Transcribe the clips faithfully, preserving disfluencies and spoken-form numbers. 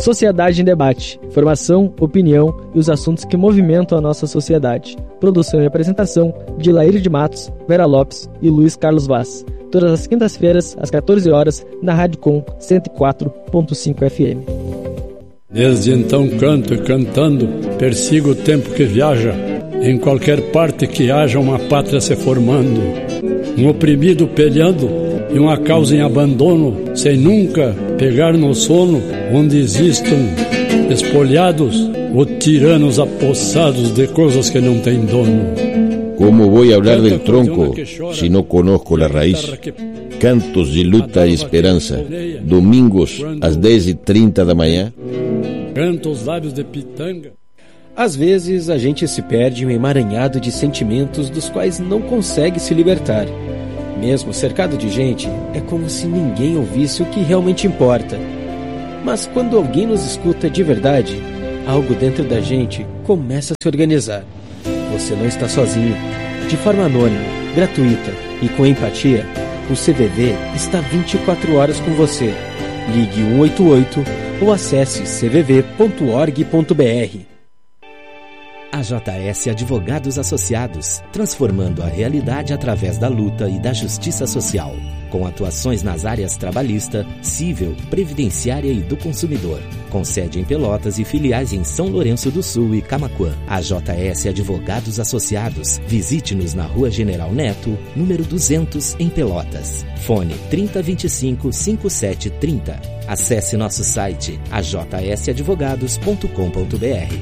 Sociedade em Debate. Informação, opinião e os assuntos que movimentam a nossa sociedade. Produção e apresentação de Laíre de Matos, Vera Lopes e Luiz Carlos Vaz. Todas as quintas-feiras, às quatorze horas, na Rádio Com cento e quatro ponto cinco F M. Desde então canto e cantando, persigo o tempo que viaja, em qualquer parte que haja uma pátria se formando, um oprimido peleando e uma causa em abandono, sem nunca pegar no sono, onde existam espoliados ou tiranos apossados de coisas que não têm dono. Como voy a hablar del tronco si no conozco la raíz? Cantos de luta e esperança, domingos às dez e trinta da manhã. Canto os lábios de pitanga. Às vezes a gente se perde em um emaranhado de sentimentos dos quais não consegue se libertar. Mesmo cercado de gente, é como se ninguém ouvisse o que realmente importa. Mas quando alguém nos escuta de verdade, algo dentro da gente começa a se organizar. Você não está sozinho. De forma anônima, gratuita e com empatia, o C V V está vinte e quatro horas com você. Ligue um oito oito ou acesse c v v ponto org ponto b r. A J S Advogados Associados, transformando a realidade através da luta e da justiça social, com atuações nas áreas trabalhista, civil, previdenciária e do consumidor, com sede em Pelotas e filiais em São Lourenço do Sul e Camaquã. A J S Advogados Associados, visite-nos na Rua General Neto, número duzentos, em Pelotas. Fone trinta, vinte e cinco, cinquenta e sete, trinta. Acesse nosso site a j s advogados ponto com ponto b r.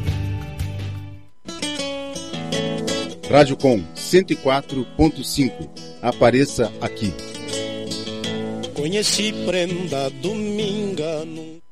Rádio Com cento e quatro ponto cinco. Apareça aqui. Conheci prenda dominga num